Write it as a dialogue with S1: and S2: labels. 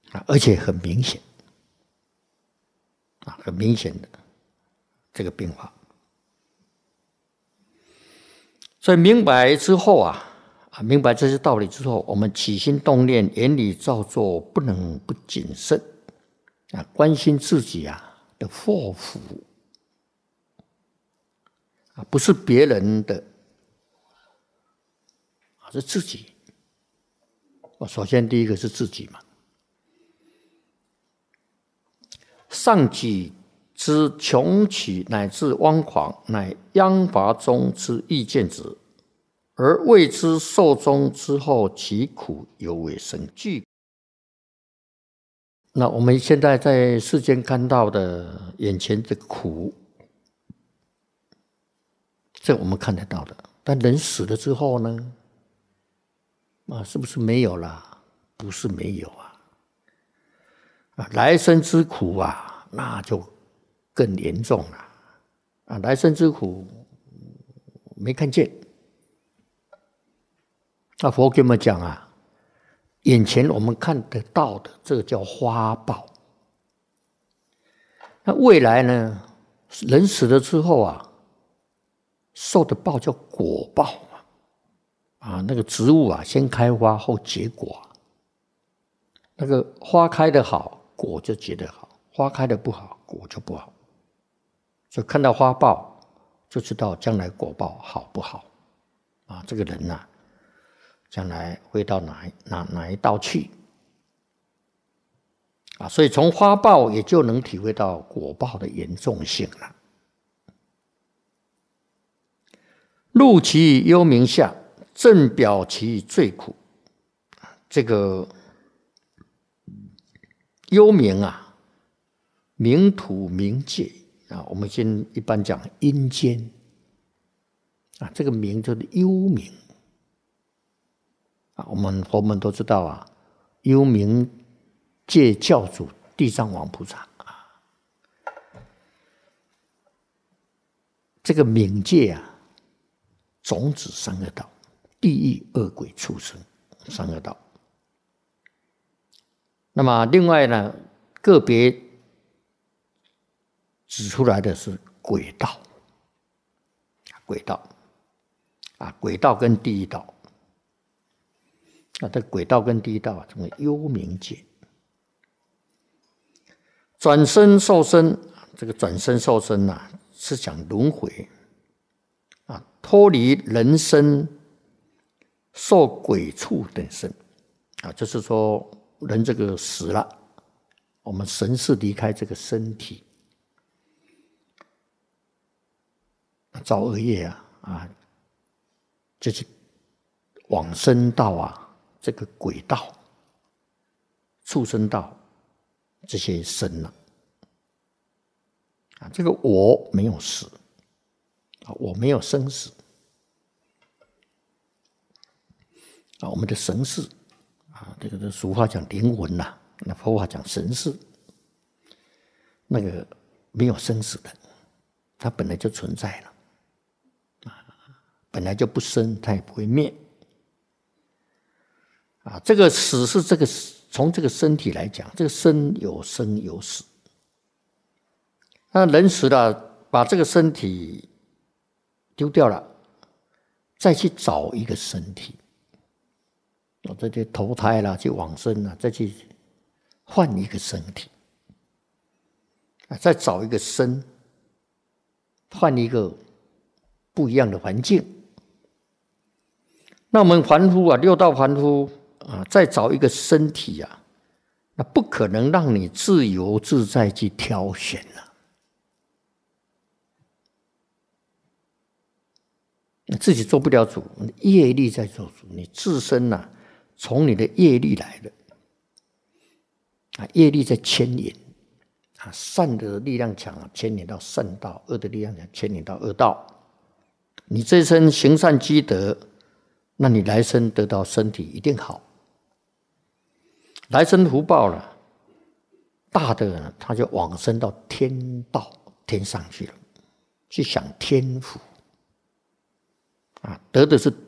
S1: 而且很明显很明显的这个变化。所以明白之后明白这些道理之后，我们起心动念、言语造作不能不谨慎关心自己的祸福不是别人的，是自己。首先第一个是自己嘛。上己之穷奇乃至汪狂，乃殃罚中之意见之，而谓之寿终之后，其苦犹为深具。那我们现在在世间看到的眼前的苦，这我们看得到的。但人死了之后呢？是不是没有了？不是没有来生之苦那就更严重了来生之苦没看见。佛给我们讲眼前我们看得到的，这个叫花报。那未来呢？人死了之后受的报叫果报那个植物先开花后结果那个花开得好，果就结得好；花开得不好，果就不好。所以看到花报，就知道将来果报好不好这个人将来会到哪一道去所以从花报也就能体会到果报的严重性了。入其幽冥下，正表其最苦。这个幽冥冥土冥界我们先一般讲阴间这个冥就是幽冥我们佛门都知道幽冥界教主地藏王菩萨这个冥界种子三恶道：地狱、恶鬼、畜生三恶道。那么另外呢，个别指出来的是鬼道，鬼道跟地狱道。这鬼道跟地狱道成为幽冥界。转生受身，这个转生受身是讲轮回脱离人身，受鬼畜等身就是说人这个死了，我们神识离开这个身体，造恶业就是往生到这个鬼道、畜生道这些身了这个我没有死我没有生死我们的神识这个俗话讲灵魂那佛法讲神识，那个没有生死的，它本来就存在了本来就不生，它也不会灭这个死是这个从这个身体来讲，这个身有生有死。那人死了，把这个身体丢掉了，再去找一个身体再去投胎啦，去往生再去换一个身体再找一个身，换一个不一样的环境。那我们凡夫六道凡夫再找一个身体那不可能让你自由自在去挑选你自己做不了主，业力在做主，你自身从你的业力来的业力在牵引善的力量强牵引到善道，恶的力量强牵引到恶道。你这一生行善积德，那你来生得到身体一定好。来生福报了，大的他就往生到天道天上去了，去享天福得的是